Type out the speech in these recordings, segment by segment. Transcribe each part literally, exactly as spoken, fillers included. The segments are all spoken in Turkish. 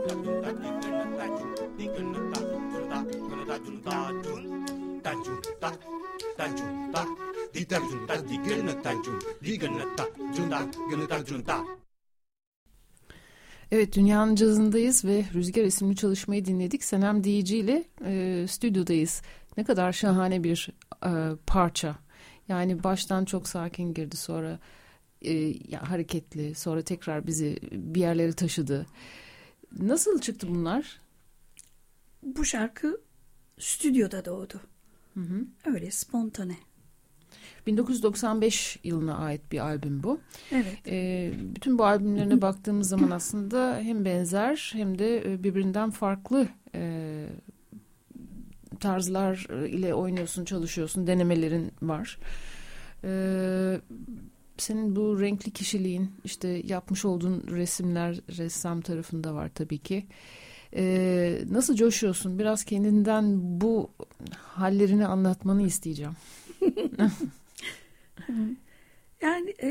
Evet, Dünyanın Cazı'ndayız ve Rüzgar isimli çalışmayı dinledik. Senem Diyici ile e, stüdyodayız. Ne kadar şahane bir e, parça. Yani baştan çok sakin girdi, sonra e, ya, hareketli, sonra tekrar bizi bir yerlere taşıdı. Nasıl çıktı bunlar? Bu şarkı stüdyoda doğdu. Hı hı. Öyle spontane. bin dokuz yüz doksan beş yılına ait bir albüm bu. Evet. E, bütün bu albümlerine baktığımız zaman aslında hem benzer hem de birbirinden farklı e, tarzlar ile oynuyorsun, çalışıyorsun, denemelerin var. E, senin bu renkli kişiliğin, işte yapmış olduğun resimler ressam tarafında var tabii ki. E, nasıl coşuyorsun? Biraz kendinden bu hallerini anlatmanı isteyeceğim. Yani e,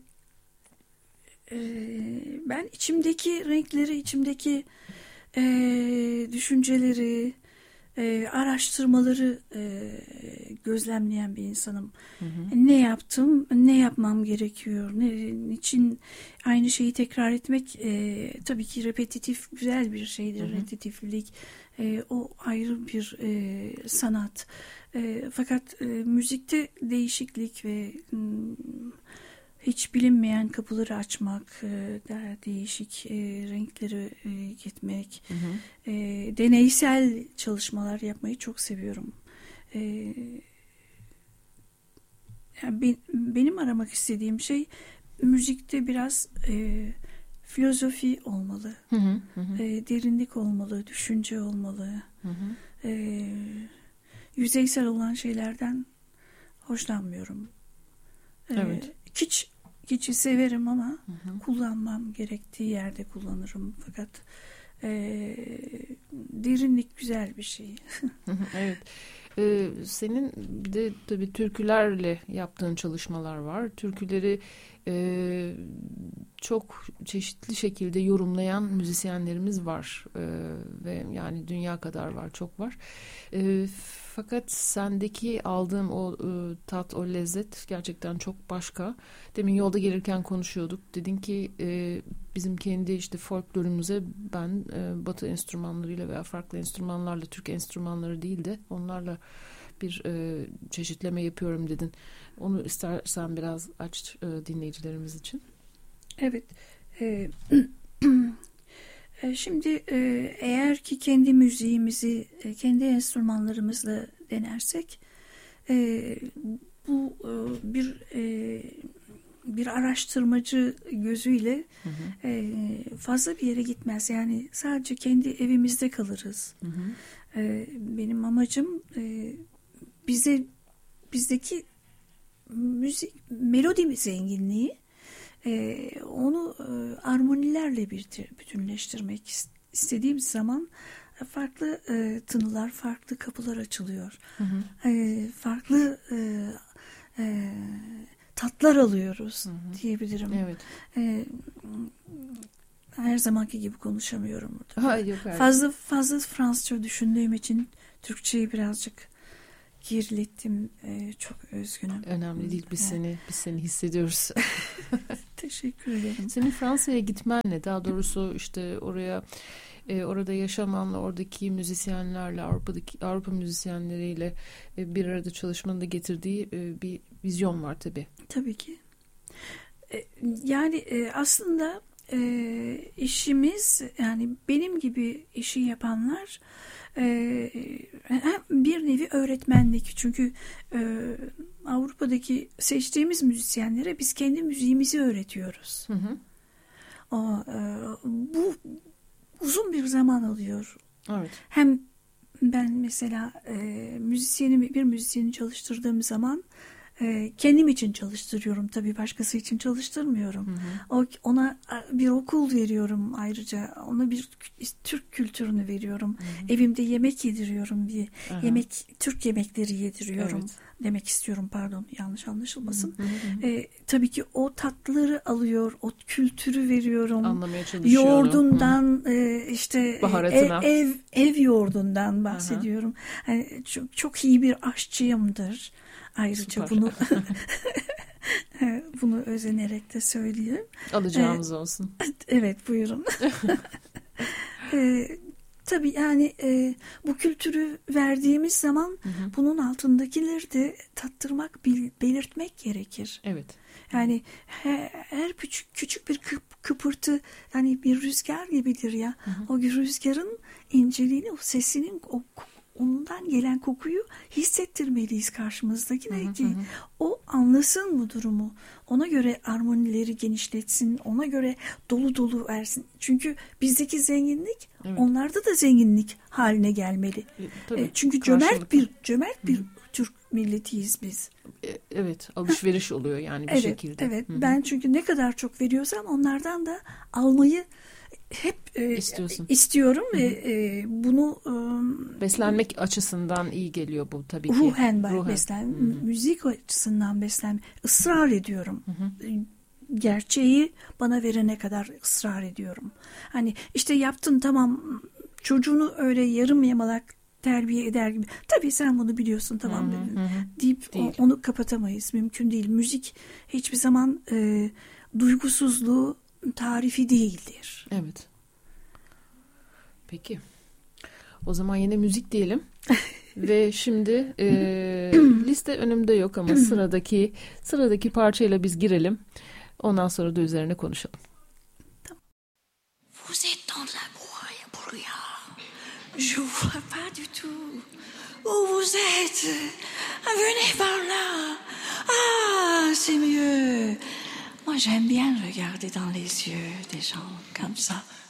e, ben içimdeki renkleri, içimdeki e, düşünceleri, e, araştırmaları e, gözlemleyen bir insanım. Hı hı. Ne yaptım, ne yapmam gerekiyor, ne, niçin aynı şeyi tekrar etmek e, tabii ki repetitif güzel bir şeydir. Hı hı. Repetitiflik e, o ayrı bir e, sanat. E, fakat e, müzikte değişiklik ve m, hiç bilinmeyen kapıları açmak, e, daha değişik e, renkleri e, gitmek, hı hı. E, deneysel çalışmalar yapmayı çok seviyorum. E, yani ben, benim aramak istediğim şey müzikte biraz e, filozofi olmalı, hı hı, hı. E, derinlik olmalı, düşünce olmalı. Hı hı. E, yüzeysel olan şeylerden hoşlanmıyorum. Evet. Ee, kiç, kiçi severim ama hı hı. kullanmam gerektiği yerde kullanırım. Fakat e, derinlik güzel bir şey. Evet. Ee, senin bir de tabii türkülerle yaptığın çalışmalar var. Türküleri e, çok çeşitli şekilde yorumlayan müzisyenlerimiz var. E, ve yani dünya kadar var, çok var. E, fakat sendeki aldığım o e, tat, o lezzet gerçekten çok başka. Demin yolda gelirken konuşuyorduk. Dedin ki e, bizim kendi işte folklorumuza ben e, Batı enstrümanlarıyla veya farklı enstrümanlarla, Türk enstrümanları değil de onlarla bir e, çeşitleme yapıyorum dedin. Onu istersen biraz aç e, dinleyicilerimiz için. Evet. E, şimdi e, eğer ki kendi müziğimizi e, kendi enstrümanlarımızla denersek e, bu e, bir e, bir araştırmacı gözüyle hı hı. E, fazla bir yere gitmez. Yani sadece kendi evimizde kalırız. Hı hı. E, benim amacım e, bize bizdeki müzik melodi zenginliği e, onu e, armonilerle bir bütünleştirmek istediğim zaman farklı e, tınılar, farklı kapılar açılıyor. Hı hı. E, farklı e, e, tatlar alıyoruz, hı hı. diyebilirim. Evet. E, her zamanki gibi konuşamıyorum burada. Ha, yok, fazla fazla Fransızca düşündüğüm için Türkçeyi birazcık gerilettim. E, çok üzgünüm. Önemli değil. Biz yani. seni biz seni hissediyoruz. Teşekkür ederim. Senin Fransa'ya gitmenle, daha doğrusu işte oraya e, orada yaşamanla, oradaki müzisyenlerle, Avrupa'daki Avrupa müzisyenleriyle e, bir arada çalışmanın da getirdiği e, bir vizyon var tabii. Tabii ki. E, yani e, aslında e, işimiz, yani benim gibi işi yapanlar e, bir nevi öğretmenlik. Çünkü e, Avrupa'daki seçtiğimiz müzisyenlere biz kendi müziğimizi öğretiyoruz. Hı hı. O, e, bu uzun bir zaman alıyor. Evet. Hem ben mesela e, müzisyeni bir müzisyeni çalıştırdığım zaman E, kendim için çalıştırıyorum tabii, başkası için çalıştırmıyorum. Hı hı. O, ona bir okul veriyorum ayrıca, ona bir Türk kültürünü veriyorum. Hı hı. Evimde yemek yediriyorum, bir Aha. yemek Türk yemekleri yediriyorum. Evet. Demek istiyorum, pardon, yanlış anlaşılmasın. Hı hı hı. E, tabii ki o tatlıları alıyor, o kültürü veriyorum. Anlamaya çalışıyorum. Yoğurdundan e, işte ev, ev ev yoğurdundan bahsediyorum. Yani çok, çok iyi bir aşçıyımdır. Ayrıca Süper. bunu bunu özenerek de söyleyeyim. Alacağımız ee, olsun. Evet, buyurun. ee, tabii yani e, bu kültürü verdiğimiz zaman hı hı. bunun altındakileri de tattırmak, bil, belirtmek gerekir. Evet. Yani her, her küçük küçük bir kıp, kıpırtı, yani bir rüzgar gibidir ya. Hı hı. O rüzgarın inceliğini, o sesinin, o ondan gelen kokuyu hissettirmeliyiz karşımızdakine, hı hı, ki hı. o anlasın bu durumu. Ona göre armonileri genişletsin, ona göre dolu dolu versin. Çünkü bizdeki zenginlik evet. onlarda da zenginlik haline gelmeli. E, tabii, çünkü cömert bir cömert bir hı. Türk milletiyiz biz. E, evet, alışveriş oluyor yani bir evet, şekilde. Evet, hı hı. Ben çünkü ne kadar çok veriyorsam onlardan da almayı hep e, istiyorum ve e, bunu e, beslenmek açısından iyi geliyor bu tabii ki. Ruhen, ruhen. beslen, Hı-hı. müzik açısından beslen, ısrar ediyorum. Hı-hı. Gerçeği bana verene kadar ısrar ediyorum. Hani işte yaptın, tamam, çocuğunu öyle yarım yamalak terbiye eder gibi. Tabii sen bunu biliyorsun, tamam, hı hı. deyip değil. onu kapatamayız. Mümkün değil. Müzik hiçbir zaman e, duygusuzluğu tarifi değildir. Evet. Peki. O zaman yine müzik diyelim. Ve şimdi e, liste önümde yok ama sıradaki sıradaki parçayla biz girelim. Ondan sonra da üzerine konuşalım. Vous êtes dans la brouillard. Je vois pas du tout où vous êtes. Venez par là. Ah, c'est mieux. Moi, j'aime bien regarder dans les yeux des gens comme ça.